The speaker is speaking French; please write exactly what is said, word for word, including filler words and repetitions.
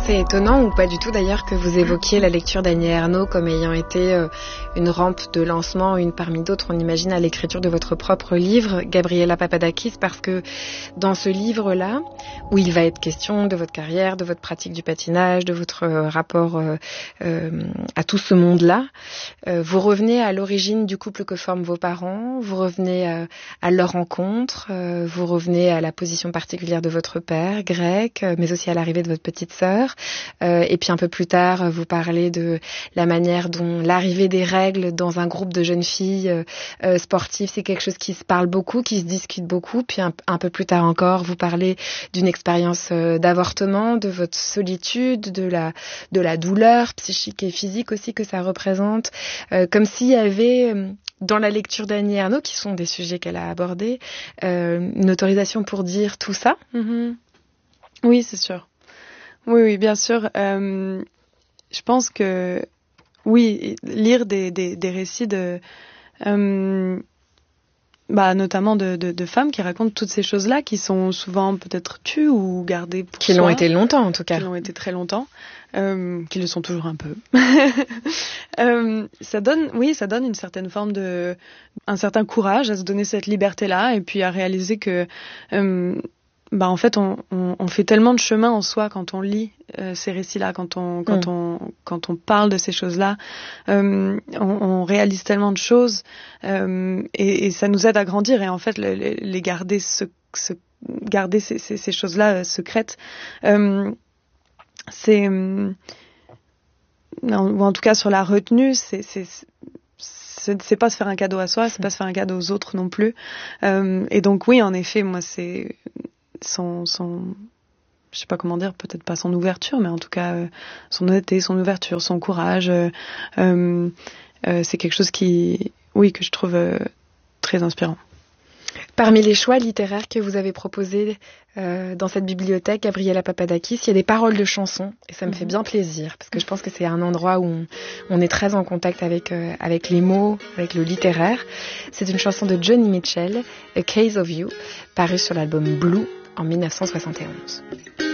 C'est étonnant ou pas du tout d'ailleurs que vous évoquiez la lecture d'Annie Ernaux comme ayant été euh, une rampe de lancement, une parmi d'autres, on imagine, à l'écriture de votre propre livre, Gabriela Papadakis, parce que dans ce livre-là, où il va être question de votre carrière, de votre pratique du patinage, de votre euh, rapport euh, euh, à tout ce monde-là, euh, vous revenez à l'origine du couple que forment vos parents, vous revenez à, à leur rencontre, euh, vous revenez à la position particulière de votre père, grec, euh, mais aussi à l'arrivée de votre petite sœur. Euh, et puis un peu plus tard, vous parlez de la manière dont l'arrivée des règles dans un groupe de jeunes filles euh, euh, sportives, c'est quelque chose qui se parle beaucoup, qui se discute beaucoup. Puis un, un peu plus tard encore, vous parlez d'une expérience euh, d'avortement, de votre solitude, de la, de la douleur psychique et physique aussi que ça représente. Euh, comme s'il y avait, euh, dans la lecture d'Annie Ernaux, qui sont des sujets qu'elle a abordés, euh, une autorisation pour dire tout ça. Mm-hmm. Oui, c'est sûr. Oui, oui, bien sûr. Euh, je pense que, oui, lire des, des, des récits de, euh, bah, notamment de, de, de femmes qui racontent toutes ces choses-là, qui sont souvent peut-être tues ou gardées pour Qui soi. l'ont été longtemps, en tout cas. Qui l'ont été très longtemps, euh, qui le sont toujours un peu. euh, ça donne, oui, ça donne une certaine forme de, un certain courage à se donner cette liberté-là, et puis à réaliser que, euh, bah en fait on, on, on fait tellement de chemin en soi quand on lit euh, ces récits-là, quand on quand mmh. on quand on parle de ces choses-là, euh, on, on réalise tellement de choses euh, et, et ça nous aide à grandir et en fait le, le, les garder ce, ce garder ces, ces, ces choses-là euh, secrètes, euh, c'est euh, ou en tout cas sur la retenue, c'est, c'est c'est, c'est pas se faire un cadeau à soi, c'est pas se faire un cadeau aux autres non plus, euh, et donc oui en effet moi c'est Son, son, je sais pas comment dire, peut-être pas son ouverture, mais en tout cas euh, son honnêteté, son ouverture, son courage, euh, euh, euh, c'est quelque chose qui, oui, que je trouve euh, très inspirant. Parmi les choix littéraires que vous avez proposés euh, dans cette bibliothèque, Gabriela Papadakis, il y a des paroles de chansons et ça me mmh. fait bien plaisir parce que je pense que c'est un endroit où on, on est très en contact avec euh, avec les mots, avec le littéraire. C'est une chanson de Joni Mitchell, A Case of You, parue sur l'album Blue en dix-neuf cent soixante et onze.